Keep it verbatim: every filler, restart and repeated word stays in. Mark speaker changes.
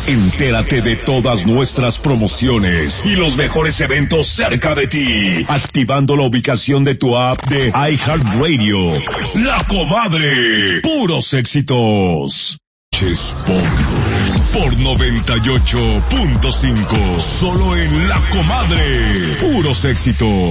Speaker 1: Entérate de todas nuestras promociones y los mejores eventos cerca de ti, activando la ubicación de tu app de iHeartRadio. La Comadre, puros éxitos. Por noventa y ocho punto cinco, solo en La Comadre, puros éxitos.